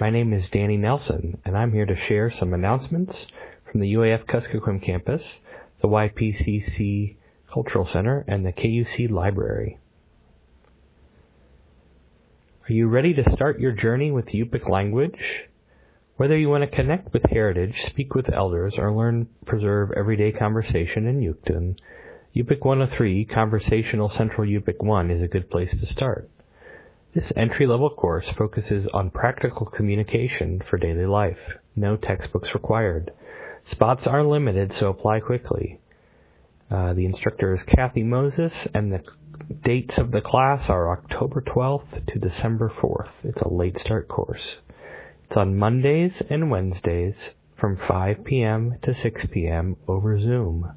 My name is Danny Nelson, and I'm here to share some announcements from the UAF Kuskokwim campus, the YPCC Cultural Center, and the KUC Library. Are you ready to start your journey with Yupik language? Whether you want to connect with heritage, speak with elders, or learn preserve everyday conversation in Yuktun, Yupik 103 Conversational Central Yupik 1 is a good place to start. This entry-level course focuses on practical communication for daily life. No textbooks required. Spots are limited, so apply quickly. The instructor is Kathy Moses, and the dates of the class are October 12th to December 4th. It's a late start course. It's on Mondays and Wednesdays from 5 p.m. to 6 p.m. over Zoom.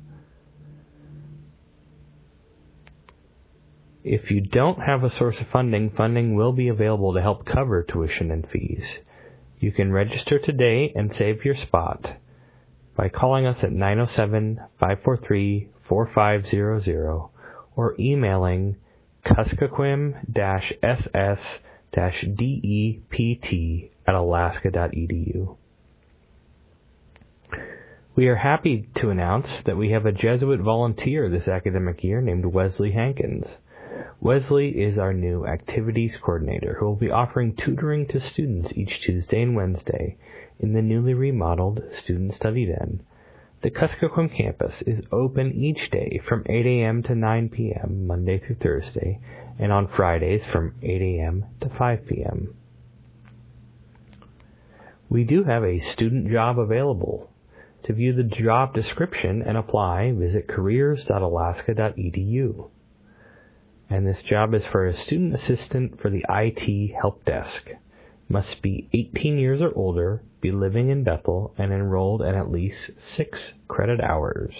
If you don't have a source of funding, funding will be available to help cover tuition and fees. You can register today and save your spot by calling us at 907-543-4500 or emailing kuskokwim-ss-dept@alaska.edu. We are happy to announce that we have a Jesuit volunteer this academic year named Wesley Hankins. Wesley is our new activities coordinator who will be offering tutoring to students each Tuesday and Wednesday in the newly remodeled Student Study Den. The Kuskokwim campus is open each day from 8 a.m. to 9 p.m. Monday through Thursday, and on Fridays from 8 a.m. to 5 p.m. We do have a student job available. To view the job description and apply, visit careers.alaska.edu. And this job is for a student assistant for the IT help desk. Must be 18 years or older, be living in Bethel, and enrolled in at least 6 credit hours.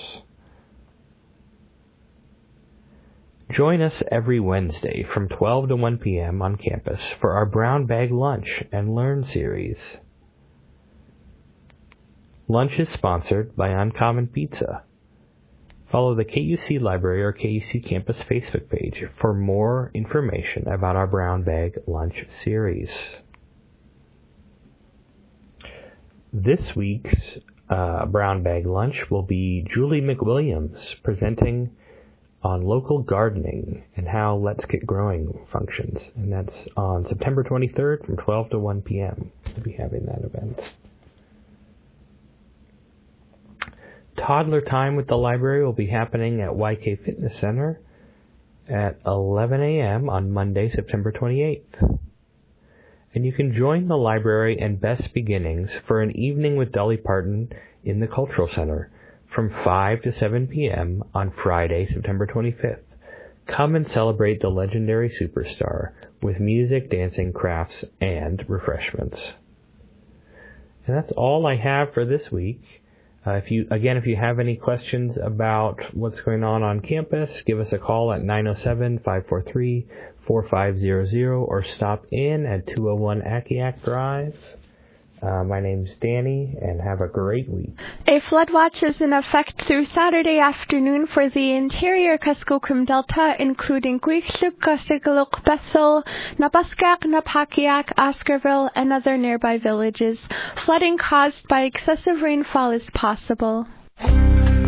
Join us every Wednesday from 12 to 1 p.m. on campus for our Brown Bag Lunch and Learn series. Lunch is sponsored by Uncommon Pizza. Follow the KUC Library or KUC Campus Facebook page for more information about our Brown Bag Lunch series. This week's Brown Bag Lunch will be Julie McWilliams presenting on local gardening and how Let's Get Growing functions. And that's on September 23rd from 12 to 1 p.m. We'll be having that event. Toddler time with the library will be happening at YK Fitness Center at 11 a.m. on Monday, September 28th. And you can join the library and Best Beginnings for an evening with Dolly Parton in the Cultural Center from 5 to 7 p.m. on Friday, September 25th. Come and celebrate the legendary superstar with music, dancing, crafts, and refreshments. And that's all I have for this week. If you have any questions about what's going on campus, give us a call at 907-543-4500 or stop in at 201 Akiak Drive. My name's Danny, and have a great week. A flood watch is in effect through Saturday afternoon for the interior Kuskokwim Delta, including Guiksuk, Kasigaluk, Bethel, Napaskak, Napakiak, Oscarville, and other nearby villages. Flooding caused by excessive rainfall is possible.